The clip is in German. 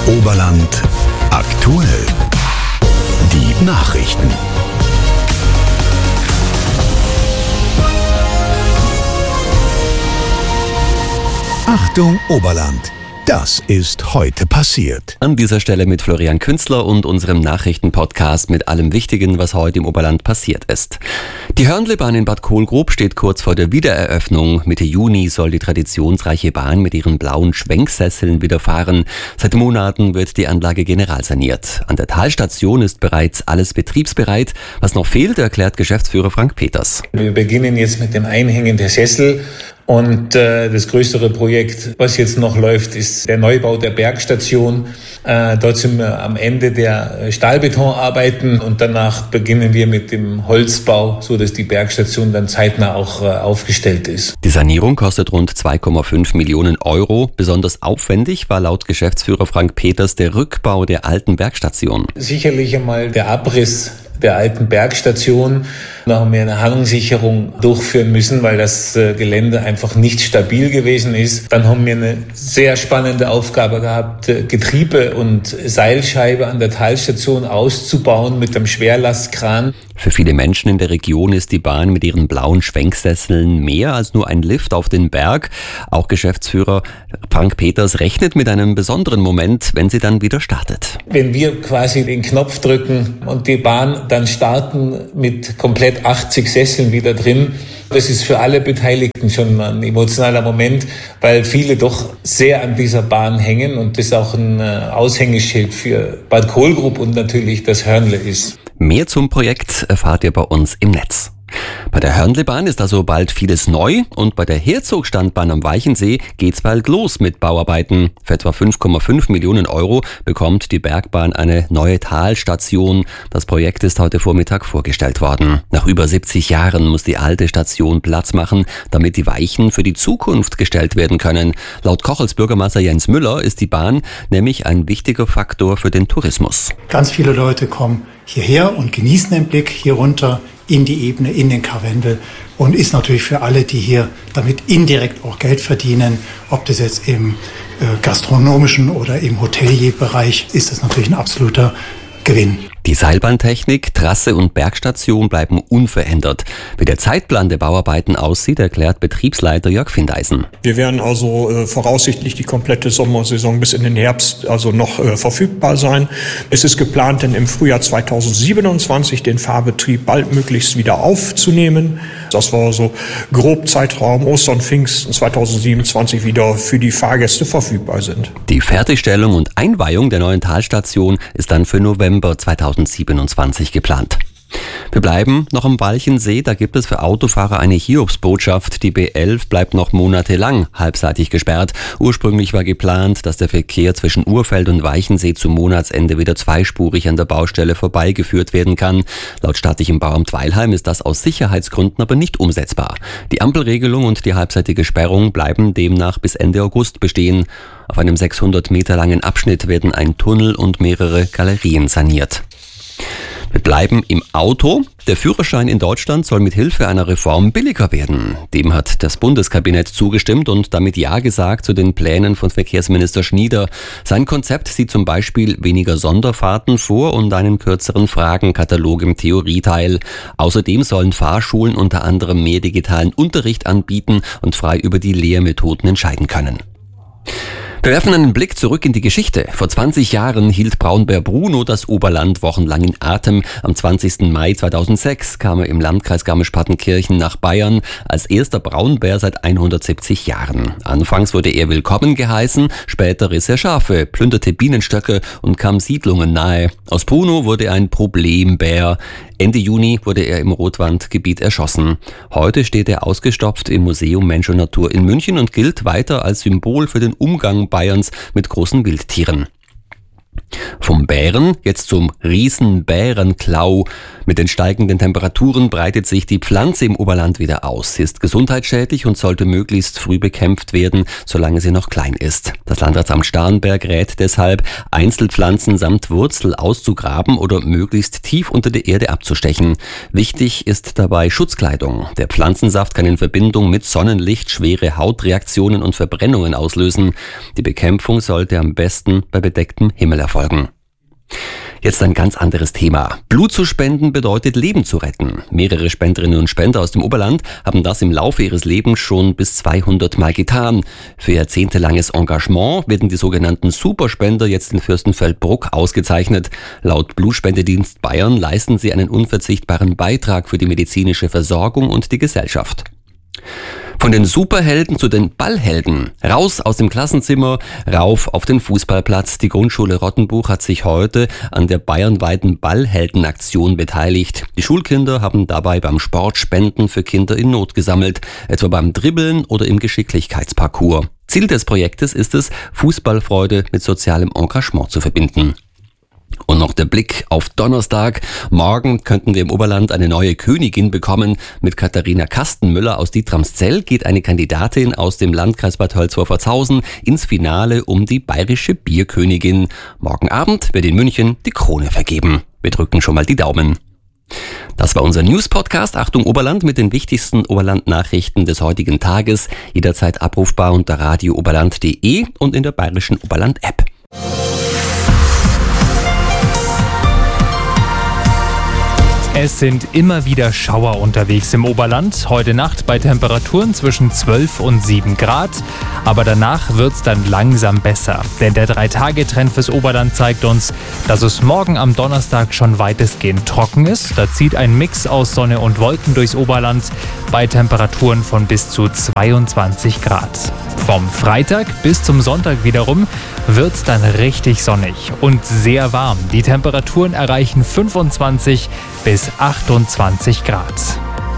Oberland aktuell. Die Nachrichten. Achtung Oberland. Das ist heute passiert. An dieser Stelle mit Florian Künzler und unserem Nachrichtenpodcast mit allem Wichtigen, was heute im Oberland passiert ist. Die Hörnlebahn in Bad Kohlgrub steht kurz vor der Wiedereröffnung. Mitte Juni soll die traditionsreiche Bahn mit ihren blauen Schwenksesseln wieder fahren. Seit Monaten wird die Anlage generalsaniert. An der Talstation ist bereits alles betriebsbereit. Was noch fehlt, erklärt Geschäftsführer Frank Peters. Wir beginnen jetzt mit dem Einhängen der Sessel. Und das größere Projekt, was jetzt noch läuft, ist der Neubau der Bergstation. Dort sind wir am Ende der Stahlbetonarbeiten und danach beginnen wir mit dem Holzbau, so dass die Bergstation dann zeitnah auch aufgestellt ist. Die Sanierung kostet rund 2,5 Millionen Euro. Besonders aufwendig war laut Geschäftsführer Frank Peters der Rückbau der alten Bergstation. Sicherlich einmal der Abriss der alten Bergstation. Da haben wir eine Hangsicherung durchführen müssen, weil das Gelände einfach nicht stabil gewesen ist. Dann haben wir eine sehr spannende Aufgabe gehabt, Getriebe und Seilscheibe an der Talstation auszubauen mit einem Schwerlastkran. Für viele Menschen in der Region ist die Bahn mit ihren blauen Schwenksesseln mehr als nur ein Lift auf den Berg. Auch Geschäftsführer Frank Peters rechnet mit einem besonderen Moment, wenn sie dann wieder startet. Wenn wir quasi den Knopf drücken und die Bahn dann starten mit komplett 80 Sesseln wieder drin, das ist für alle Beteiligten schon ein emotionaler Moment, weil viele doch sehr an dieser Bahn hängen und das auch ein Aushängeschild für Bad Kohlgrub und natürlich das Hörnle ist. Mehr zum Projekt erfahrt ihr bei uns im Netz. Bei der Hörnlebahn ist also bald vieles neu und bei der Herzogstandbahn am Weichensee geht's bald los mit Bauarbeiten. Für etwa 5,5 Millionen Euro bekommt die Bergbahn eine neue Talstation. Das Projekt ist heute Vormittag vorgestellt worden. Nach über 70 Jahren muss die alte Station Platz machen, damit die Weichen für die Zukunft gestellt werden können. Laut Kochels Bürgermeister Jens Müller ist die Bahn nämlich ein wichtiger Faktor für den Tourismus. Ganz viele Leute kommen hierher und genießen den Blick hier runter in die Ebene, in den Karwendel und ist natürlich für alle, die hier damit indirekt auch Geld verdienen, ob das jetzt im gastronomischen oder im Hotelierbereich ist, das natürlich ein absoluter Gewinn. Die Seilbahntechnik, Trasse und Bergstation bleiben unverändert. Wie der Zeitplan der Bauarbeiten aussieht, erklärt Betriebsleiter Jörg Findeisen. Wir werden also voraussichtlich die komplette Sommersaison bis in den Herbst also noch verfügbar sein. Es ist geplant, dann im Frühjahr 2027 den Fahrbetrieb baldmöglichst wieder aufzunehmen. Das war so grob Zeitraum Ostern, Pfingsten 2027 wieder für die Fahrgäste verfügbar sind. Die Fertigstellung und Einweihung der neuen Talstation ist dann für November 2027 geplant. Wir bleiben noch am Walchensee, da gibt es für Autofahrer eine Hiobsbotschaft. Die B11 bleibt noch monatelang halbseitig gesperrt. Ursprünglich war geplant, dass der Verkehr zwischen Urfeld und Walchensee zum Monatsende wieder zweispurig an der Baustelle vorbeigeführt werden kann. Laut staatlichem Bauamt Weilheim ist das aus Sicherheitsgründen aber nicht umsetzbar. Die Ampelregelung und die halbseitige Sperrung bleiben demnach bis Ende August bestehen. Auf einem 600 Meter langen Abschnitt werden ein Tunnel und mehrere Galerien saniert. Wir bleiben im Auto. Der Führerschein in Deutschland soll mit Hilfe einer Reform billiger werden. Dem hat das Bundeskabinett zugestimmt und damit Ja gesagt zu den Plänen von Verkehrsminister Schnieder. Sein Konzept sieht zum Beispiel weniger Sonderfahrten vor und einen kürzeren Fragenkatalog im Theorieteil. Außerdem sollen Fahrschulen unter anderem mehr digitalen Unterricht anbieten und frei über die Lehrmethoden entscheiden können. Wir werfen einen Blick zurück in die Geschichte. Vor 20 Jahren hielt Braunbär Bruno das Oberland wochenlang in Atem. Am 20. Mai 2006 kam er im Landkreis Garmisch-Partenkirchen nach Bayern als erster Braunbär seit 170 Jahren. Anfangs wurde er willkommen geheißen, später riss er Schafe, plünderte Bienenstöcke und kam Siedlungen nahe. Aus Bruno wurde ein Problembär. Ende Juni wurde er im Rotwandgebiet erschossen. Heute steht er ausgestopft im Museum Mensch und Natur in München und gilt weiter als Symbol für den Umgang Bayerns mit großen Wildtieren. Vom Bären jetzt zum Riesenbärenklau. Mit den steigenden Temperaturen breitet sich die Pflanze im Oberland wieder aus. Sie ist gesundheitsschädlich und sollte möglichst früh bekämpft werden, solange sie noch klein ist. Das Landratsamt Starnberg rät deshalb, Einzelpflanzen samt Wurzel auszugraben oder möglichst tief unter der Erde abzustechen. Wichtig ist dabei Schutzkleidung. Der Pflanzensaft kann in Verbindung mit Sonnenlicht schwere Hautreaktionen und Verbrennungen auslösen. Die Bekämpfung sollte am besten bei bedecktem Himmel erfolgen. Jetzt ein ganz anderes Thema. Blut zu spenden bedeutet Leben zu retten. Mehrere Spenderinnen und Spender aus dem Oberland haben das im Laufe ihres Lebens schon bis 200 Mal getan. Für jahrzehntelanges Engagement werden die sogenannten Superspender jetzt in Fürstenfeldbruck ausgezeichnet. Laut Blutspendedienst Bayern leisten sie einen unverzichtbaren Beitrag für die medizinische Versorgung und die Gesellschaft. Von den Superhelden zu den Ballhelden. Raus aus dem Klassenzimmer, rauf auf den Fußballplatz. Die Grundschule Rottenbuch hat sich heute an der bayernweiten Ballheldenaktion beteiligt. Die Schulkinder haben dabei beim Sport Spenden für Kinder in Not gesammelt, etwa beim Dribbeln oder im Geschicklichkeitsparcours. Ziel des Projektes ist es, Fußballfreude mit sozialem Engagement zu verbinden. Und noch der Blick auf Donnerstag. Morgen könnten wir im Oberland eine neue Königin bekommen. Mit Katharina Kastenmüller aus Dietramszell geht eine Kandidatin aus dem Landkreis Bad Tölz-Wolfertshausen ins Finale um die bayerische Bierkönigin. Morgen Abend wird in München die Krone vergeben. Wir drücken schon mal die Daumen. Das war unser News-Podcast Achtung Oberland mit den wichtigsten Oberland-Nachrichten des heutigen Tages. Jederzeit abrufbar unter radiooberland.de und in der Bayerischen Oberland-App. Es sind immer wieder Schauer unterwegs im Oberland. Heute Nacht bei Temperaturen zwischen 12 und 7 Grad. Aber danach wird's dann langsam besser. Denn der 3-Tage-Trend fürs Oberland zeigt uns, dass es morgen am Donnerstag schon weitestgehend trocken ist. Da zieht ein Mix aus Sonne und Wolken durchs Oberland bei Temperaturen von bis zu 22 Grad. Vom Freitag bis zum Sonntag wiederum wird's dann richtig sonnig und sehr warm. Die Temperaturen erreichen 25 bis 28 Grad.